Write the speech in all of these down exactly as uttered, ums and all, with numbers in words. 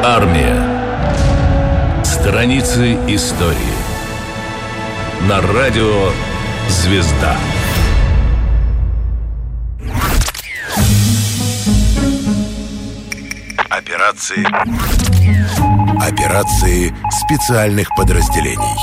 Армия. Страницы истории. На радио «Звезда». Операции. Операции специальных подразделений.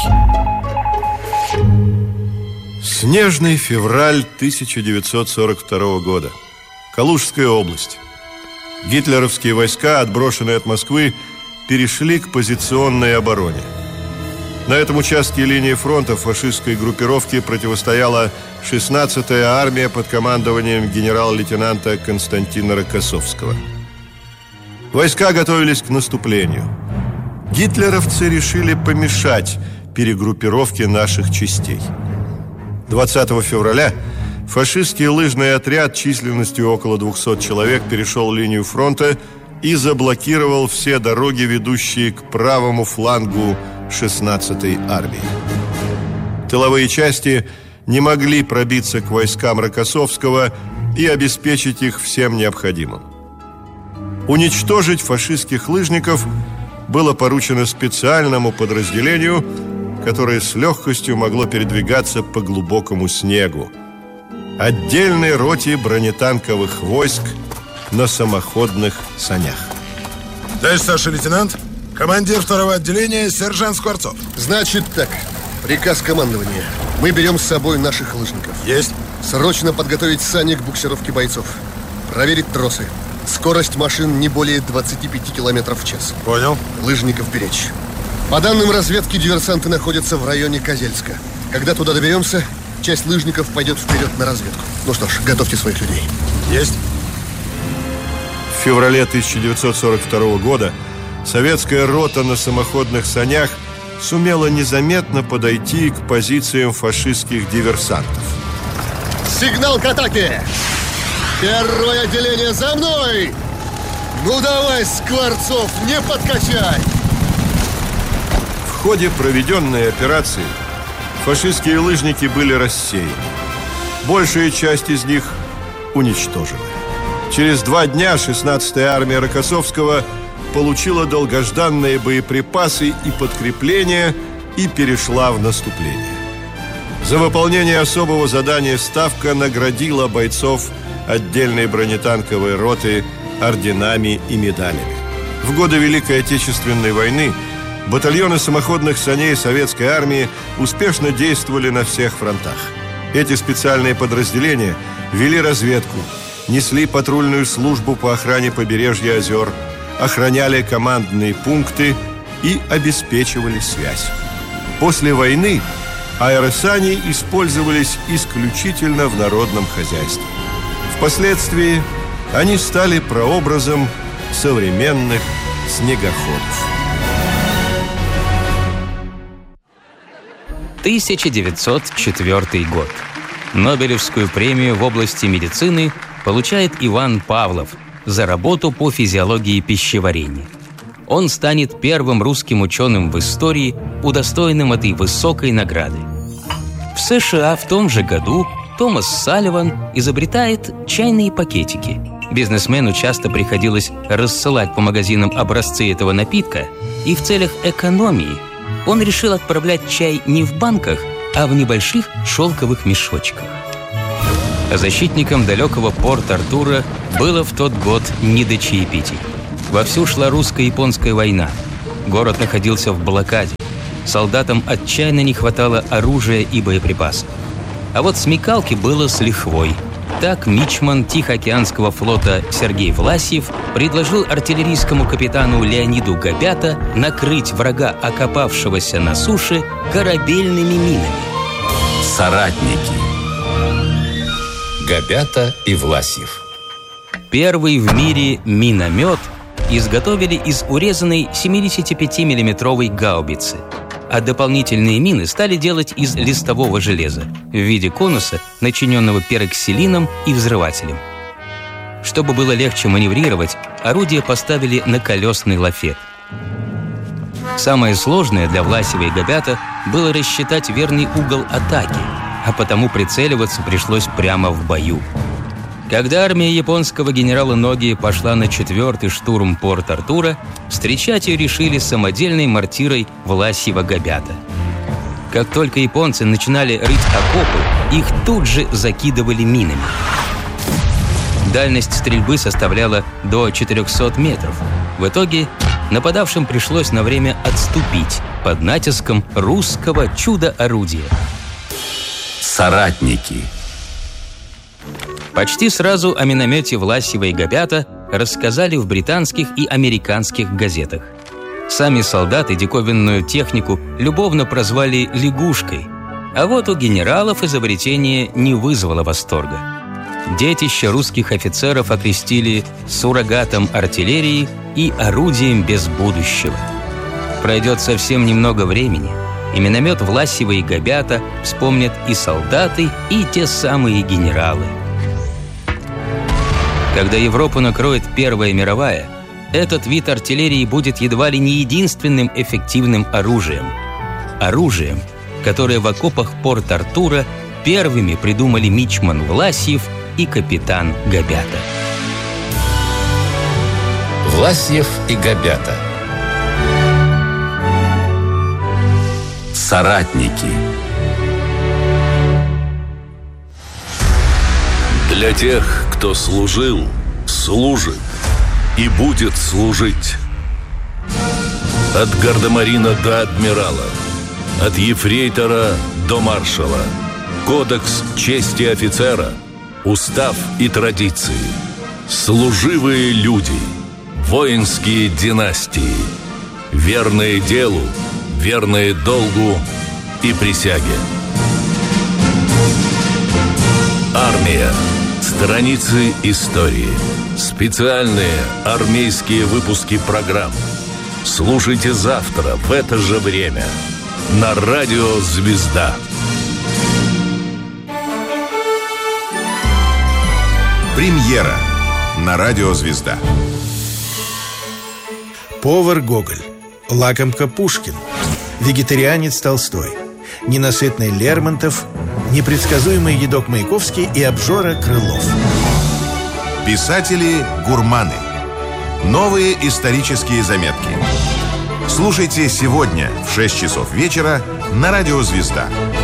Снежный февраль тысяча девятьсот сорок второго года. Калужская область. Гитлеровские войска, отброшенные от Москвы, перешли к позиционной обороне. На этом участке линии фронта фашистской группировке противостояла шестнадцатая армия под командованием генерал-лейтенанта Константина Рокоссовского. Войска готовились к наступлению. Гитлеровцы решили помешать перегруппировке наших частей. двадцатого февраля фашистский лыжный отряд численностью около двухсот человек перешел линию фронта и заблокировал все дороги, ведущие к правому флангу шестнадцатой армии. Тыловые части не могли пробиться к войскам Рокоссовского и обеспечить их всем необходимым. Уничтожить фашистских лыжников было поручено специальному подразделению, которое с легкостью могло передвигаться по глубокому снегу. Отдельной роте бронетанковых войск на самоходных санях. Товарищ старший лейтенант, командир второго отделения сержант Скворцов. Значит так, приказ командования. Мы берем с собой наших лыжников. Есть. Срочно подготовить сани к буксировке бойцов. Проверить тросы. Скорость машин не более двадцати пяти километров в час. Понял. Лыжников беречь. По данным разведки, диверсанты находятся в районе Козельска. Когда туда доберемся, часть лыжников пойдет вперед на разведку. Ну что ж, готовьте своих людей. Есть. В феврале тысяча девятьсот сорок второго года советская рота на самоходных санях сумела незаметно подойти к позициям фашистских диверсантов. Сигнал к атаке! Первое отделение за мной! Ну давай, Скворцов, не подкачай! В ходе проведенной операции фашистские лыжники были рассеяны. Большая часть из них уничтожена. Через два дня шестнадцатая армия Рокоссовского получила долгожданные боеприпасы и подкрепления и перешла в наступление. За выполнение особого задания Ставка наградила бойцов отдельной бронетанковой роты орденами и медалями. В годы Великой Отечественной войны батальоны самоходных саней советской армии успешно действовали на всех фронтах. Эти специальные подразделения вели разведку, несли патрульную службу по охране побережья озер, охраняли командные пункты и обеспечивали связь. После войны аэросани использовались исключительно в народном хозяйстве. Впоследствии они стали прообразом современных снегоходов. тысяча девятьсот четвёртый год. Нобелевскую премию в области медицины получает Иван Павлов за работу по физиологии пищеварения. Он станет первым русским ученым в истории, удостоенным этой высокой награды. В США в том же году Томас Салливан изобретает чайные пакетики. Бизнесмену часто приходилось рассылать по магазинам образцы этого напитка, и в целях экономии он решил отправлять чай не в банках, а в небольших шелковых мешочках. Защитникам далекого Порт-Артура было в тот год не до чаепитий. Вовсю шла русско-японская война. Город находился в блокаде. Солдатам отчаянно не хватало оружия и боеприпасов. А вот смекалки было с лихвой. Так мичман Тихоокеанского флота Сергей Власьев предложил артиллерийскому капитану Леониду Габята накрыть врага, окопавшегося на суше, корабельными минами. Соратники. Габята и Власьев. Первый в мире миномет изготовили из урезанной семидесятипятимиллиметровой гаубицы, а дополнительные мины стали делать из листового железа в виде конуса, начиненного пероксилином и взрывателем. Чтобы было легче маневрировать, орудие поставили на колесный лафет. Самое сложное для Власьева и Габята было рассчитать верный угол атаки, а потому прицеливаться пришлось прямо в бою. Когда армия японского генерала Ноги пошла на четвертый штурм Порт-Артура, встречать ее решили самодельной мортирой Власьева-Габята. Как только японцы начинали рыть окопы, их тут же закидывали минами. Дальность стрельбы составляла до четырехсот метров. В итоге нападавшим пришлось на время отступить под натиском русского чудо-орудия. Соратники. Почти сразу о миномете Власьева и Габята рассказали в британских и американских газетах. Сами солдаты диковинную технику любовно прозвали «лягушкой», а вот у генералов изобретение не вызвало восторга. Детище русских офицеров окрестили суррогатом артиллерии и орудием без будущего. Пройдет совсем немного времени, и миномет Власьева и Габята вспомнят и солдаты, и те самые генералы. Когда Европу накроет Первая мировая, этот вид артиллерии будет едва ли не единственным эффективным оружием. Оружием, которое в окопах Порт-Артура первыми придумали мичман Власьев и капитан Габята. Власьев и Габята. Соратники. Для тех, кто служил, служит и будет служить. От гардемарина до адмирала, от ефрейтора до маршала. Кодекс чести офицера, устав и традиции. Служивые люди, воинские династии, верные делу, верные долгу и присяге. Армия. Страницы истории. Специальные армейские выпуски программ. Слушайте завтра в это же время на радио «Звезда». Премьера на радио «Звезда». Повар Гоголь, лакомка Пушкин, вегетарианец Толстой, ненасытный Лермонтов, непредсказуемый едок Маяковский и обжора Крылов. Писатели-гурманы. Новые исторические заметки. Слушайте сегодня в шесть часов вечера на радио «Звезда».